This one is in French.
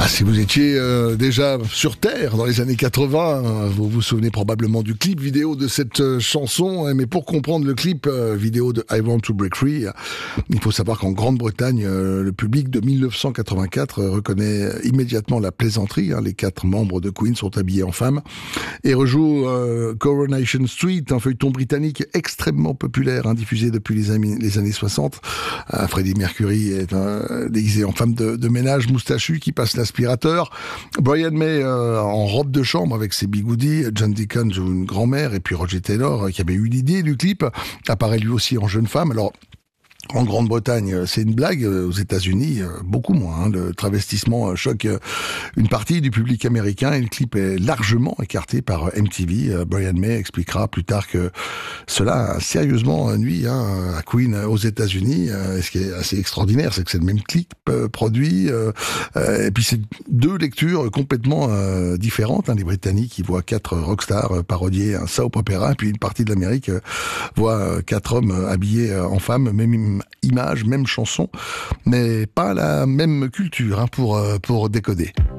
Si vous étiez déjà sur Terre dans les années 80, vous vous souvenez probablement du clip vidéo de cette chanson. Mais pour comprendre le clip vidéo de I Want to Break Free, il faut savoir qu'en Grande-Bretagne, le public de 1984 reconnaît immédiatement la plaisanterie. Les 4 membres de Queen sont habillés en femmes et rejouent Coronation Street, un feuilleton britannique extrêmement populaire, diffusé depuis les années 60. Freddie Mercury est déguisé en femme de ménage moustachue qui passe l'aspirateur. Brian May en robe de chambre avec ses bigoudis. John Deacon joue une grand-mère. Et puis Roger Taylor, qui avait eu l'idée du clip, apparaît lui aussi en jeune femme. Alors, en Grande-Bretagne, c'est une blague. Aux États-Unis, beaucoup moins. Le travestissement choque une partie du public américain et le clip est largement écarté par MTV. Brian May expliquera plus tard que cela a sérieusement nuit à Queen aux États-Unis. Ce qui est assez extraordinaire, c'est que c'est le même clip produit. Et puis c'est 2 lectures complètement différentes. Les Britanniques, ils voient 4 rockstars parodier un soap opéra, et puis une partie de l'Amérique voit 4 hommes habillés en femmes, même image, même chanson, mais pas la même culture pour décoder.